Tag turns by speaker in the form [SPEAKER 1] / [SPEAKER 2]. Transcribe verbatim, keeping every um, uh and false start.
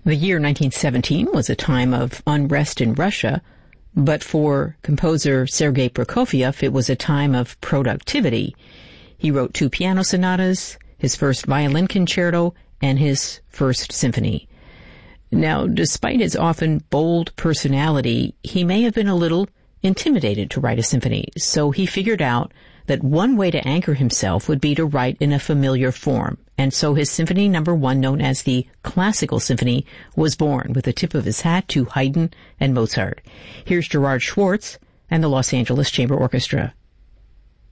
[SPEAKER 1] The year nineteen seventeen was a time of unrest in Russia, but for composer Sergei Prokofiev, it was a time of productivity. He wrote two piano sonatas, his first violin concerto, and his first symphony. Now, despite his often bold personality, he may have been a little intimidated to write a symphony, so he figured out that one way to anchor himself would be to write in a familiar form. And so his symphony number one, known as the Classical Symphony, was born with a tip of his hat to Haydn and Mozart. Here's Gerard Schwartz and the Los Angeles Chamber Orchestra.